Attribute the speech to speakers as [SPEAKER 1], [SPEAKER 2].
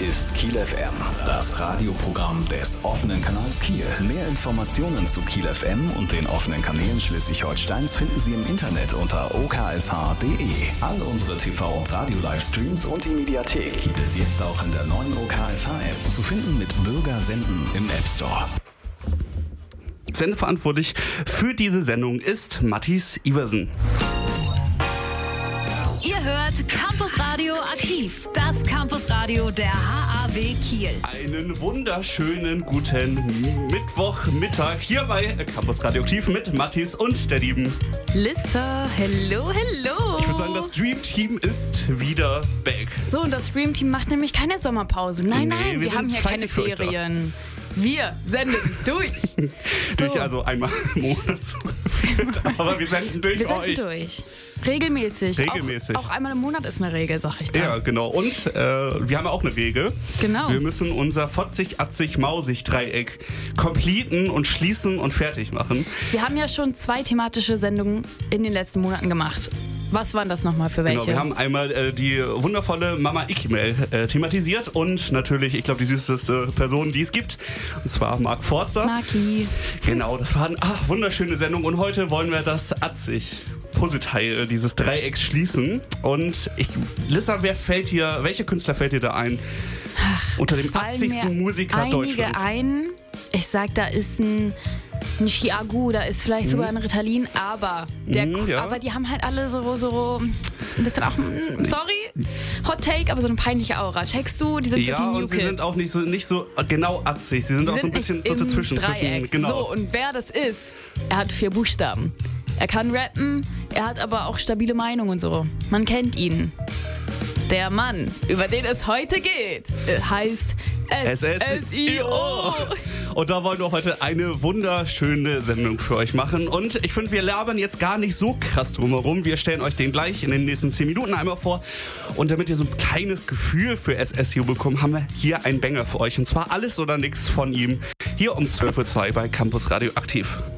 [SPEAKER 1] ist Kiel FM, das Radioprogramm des offenen Kanals Kiel. Mehr Informationen zu Kiel FM und den offenen Kanälen Schleswig-Holsteins finden Sie im Internet unter oksh.de. All unsere TV- und Radio-Livestreams und die Mediathek gibt es jetzt auch in der neuen OKSH-App, zu finden mit Bürger senden im App Store.
[SPEAKER 2] Sendeverantwortlich für diese Sendung ist Mattis Iversen.
[SPEAKER 3] Ihr hört Campus Radio aktiv, das Campusradio der HAW Kiel.
[SPEAKER 2] Einen wunderschönen guten Mittwochmittag hier bei Campus Radio aktiv mit Mattis und der lieben
[SPEAKER 4] Lissa. Hello, hello.
[SPEAKER 2] Ich würde sagen, das Dream Team ist wieder back.
[SPEAKER 4] So, und das Dream Team macht nämlich keine Sommerpause. Nein, wir haben hier keine Ferien. Wir senden durch.
[SPEAKER 2] Durch also einmal im Monat, aber wir senden durch
[SPEAKER 4] wir
[SPEAKER 2] euch.
[SPEAKER 4] senden durch. Regelmäßig. Auch einmal im Monat ist eine Regel, sag ich da.
[SPEAKER 2] Ja, genau. Und wir haben auch eine Regel.
[SPEAKER 4] Genau.
[SPEAKER 2] Wir müssen unser Fotzig-Atzig-Mausig-Dreieck completen und schließen und fertig machen.
[SPEAKER 4] Wir haben ja schon 2 thematische Sendungen in den letzten Monaten gemacht. Was waren das nochmal für welche?
[SPEAKER 2] Genau, wir haben einmal die wundervolle Mama Ikimel thematisiert und natürlich, ich glaube, die süßeste Person, die es gibt, und zwar Mark Forster.
[SPEAKER 4] Marki.
[SPEAKER 2] Genau, das war eine wunderschöne Sendung und heute wollen wir das Atzig-Puzzleteil dieses Dreiecks schließen. Und Lissa, welche Künstler fällt dir da ein? Unter dem atzigsten Musiker Deutschlands.
[SPEAKER 4] Einige ich sag, da ist ein Chiagu, da ist vielleicht sogar ein Ritalin, aber aber die haben halt alle so ein bisschen auch, sorry, Hot Take, aber so eine peinliche Aura. Checkst du? Die sind so die New
[SPEAKER 2] und sie
[SPEAKER 4] Kids.
[SPEAKER 2] sind auch nicht so genau atzig. Sie sind auch so ein bisschen so dazwischen. Genau.
[SPEAKER 4] So, und wer das ist, er hat 4 Buchstaben. Er kann rappen, er hat aber auch stabile Meinung und so. Man kennt ihn. Der Mann, über den es heute geht, heißt SSIO.
[SPEAKER 2] Und da wollen wir heute eine wunderschöne Sendung für euch machen. Und ich finde, wir labern jetzt gar nicht so krass drumherum. Wir stellen euch den gleich in den nächsten 10 Minuten einmal vor. Und damit ihr so ein kleines Gefühl für SSIO bekommt, haben wir hier einen Banger für euch. Und zwar Alles oder Nix von ihm. Hier um 12:02 Uhr bei Campus Radio aktiv.